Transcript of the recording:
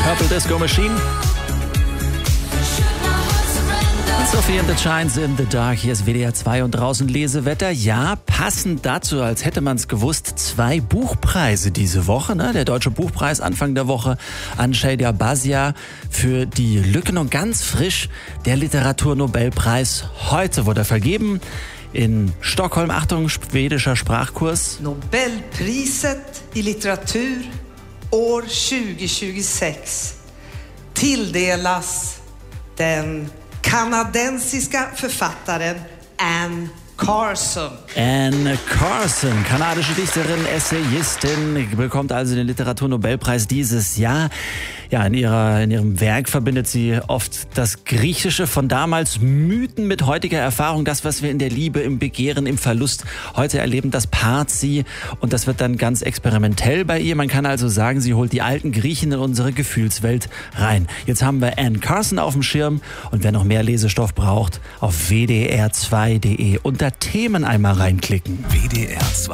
Purple Disco Machine. Sophie and the Giants in the Dark. Hier ist WDR 2 und draußen Lesewetter. Ja, passend dazu, als hätte man es gewusst, 2 Buchpreise diese Woche. Ne? Der Deutsche Buchpreis Anfang der Woche an Shadi Basia für Die Lücken und ganz frisch der Literaturnobelpreis. Heute wurde er vergeben in Stockholm. Achtung, schwedischer Sprachkurs. Nobelpriset i litteratur år 2026 tilldelas den kanadensiska författaren Anne Carson. Anne Carson, kanadische Dichterin, Essayistin, bekommt also den Literaturnobelpreis dieses Jahr. Ja, in ihrem Werk verbindet sie oft das Griechische von damals, Mythen mit heutiger Erfahrung. Das, was wir in der Liebe, im Begehren, im Verlust heute erleben, das paart sie. Und das wird dann ganz experimentell bei ihr. Man kann also sagen, sie holt die alten Griechen in unsere Gefühlswelt rein. Jetzt haben wir Anne Carson auf dem Schirm. Und wer noch mehr Lesestoff braucht, auf wdr2.de unter Themen einmal reinklicken. WDR 2